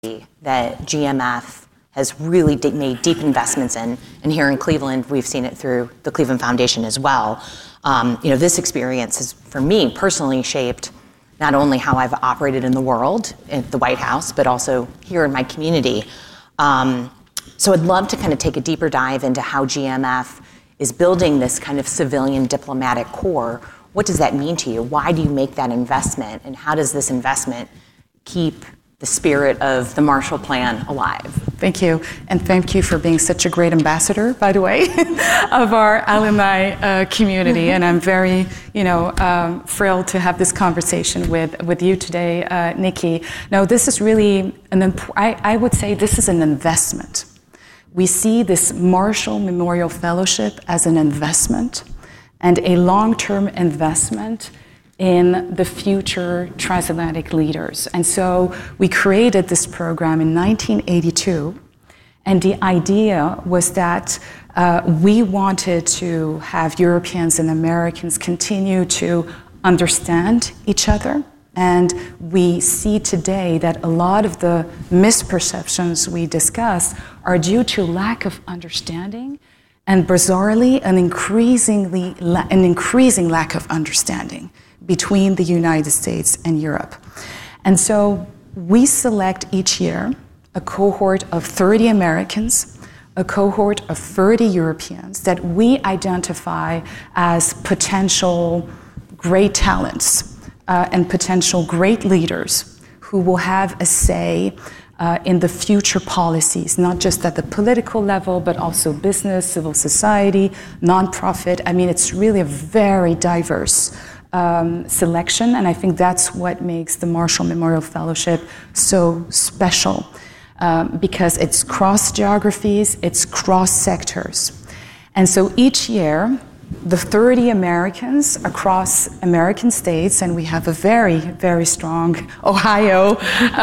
that GMF has really made deep investments in, and here in Cleveland, we've seen it through the Cleveland Foundation as well. This experience has, for me personally, shaped not only how I've operated in the world, at the White House, but also here in my community. So I'd love to kind of take a deeper dive into how GMF is building this kind of civilian diplomatic core. What does that mean to you? Why do you make that investment? And how does this investment keep the spirit of the Marshall Plan alive? Thank you. And thank you for being such a great ambassador, by the way, of our alumni community. And I'm very, thrilled to have this conversation with you today, Nikki. Now, this is really, I would say this is an investment. We see this Marshall Memorial Fellowship as an investment and a long-term investment in the future transatlantic leaders. And so we created this program in 1982, and the idea was that we wanted to have Europeans and Americans continue to understand each other. And we see today that a lot of the misperceptions we discuss are due to lack of understanding, and bizarrely, an increasing lack of understanding between the United States and Europe. And so we select each year a cohort of 30 Americans, a cohort of 30 Europeans that we identify as potential great talents and potential great leaders who will have a say in the future policies, not just at the political level, but also business, civil society, nonprofit. I mean, it's really a very diverse selection, and I think that's what makes the Marshall Memorial Fellowship so special, because it's cross geographies, it's cross sectors. And so each year, the 30 Americans across American states, and we have a very, very strong Ohio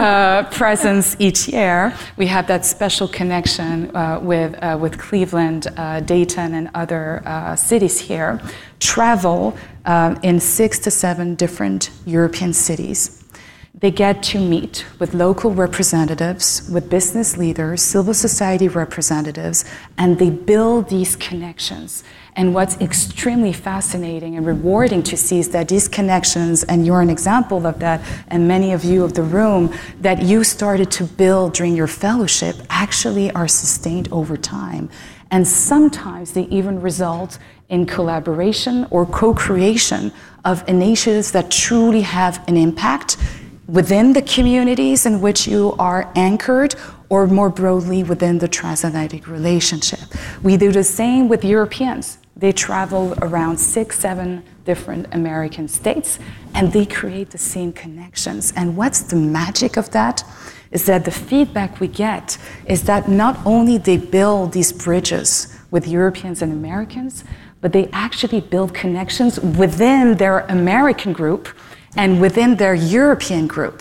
presence each year. We have that special connection with Cleveland, Dayton, and other cities here, travel in 6 to 7 different European cities. They get to meet with local representatives, with business leaders, civil society representatives, and they build these connections. And what's extremely fascinating and rewarding to see is that these connections, and you're an example of that, and many of you of the room, that you started to build during your fellowship actually are sustained over time. And sometimes they even result in collaboration or co-creation of initiatives that truly have an impact within the communities in which you are anchored, or more broadly within the transatlantic relationship. We do the same with Europeans. They travel around 6, 7 different American states, and they create the same connections. And what's the magic of that? Is that the feedback we get is that not only they build these bridges with Europeans and Americans, but they actually build connections within their American group and within their European group.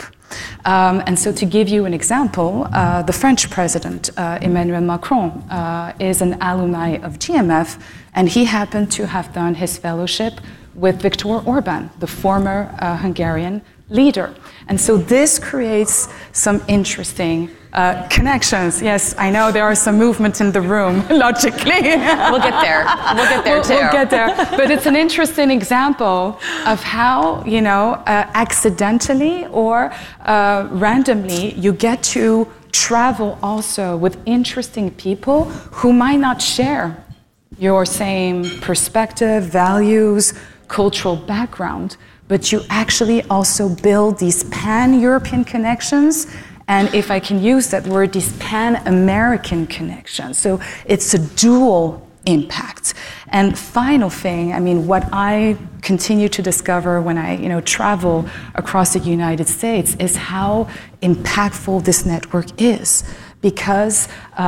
And so to give you an example, the French president, Emmanuel Macron, is an alumni of GMF, and he happened to have done his fellowship with Viktor Orban, the former Hungarian leader. And so this creates some interesting connections. Yes, I know there are some movement in the room, logically. We'll get there. We'll get there, too. We'll get there. But it's an interesting example of how, accidentally or randomly, you get to travel also with interesting people who might not share your same perspective, values, cultural background, but you actually also build these pan-European connections, and if I can use that word, these pan-American connections. So it's a dual impact. And final thing, what I continue to discover when I travel across the United States is how impactful this network is, because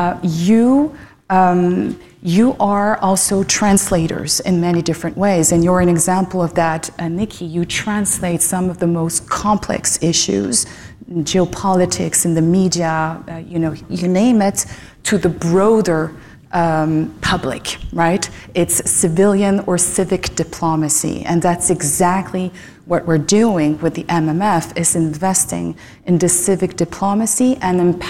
you are also translators in many different ways, and you're an example of that, Nikki. You translate some of the most complex issues, geopolitics, in the media, you name it, to the broader public, right? It's civilian or civic diplomacy, and that's exactly what we're doing with the MMF, is investing in the civic diplomacy and